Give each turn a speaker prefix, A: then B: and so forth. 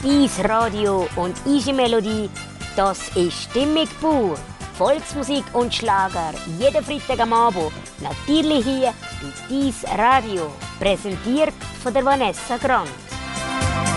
A: Dies Radio und Easy Melodie, das ist stimmig pur. Volksmusik und Schlager, jeden Freitag am Abend. Natürlich hier bei Dies Radio. Präsentiert von der Vanessa Grant.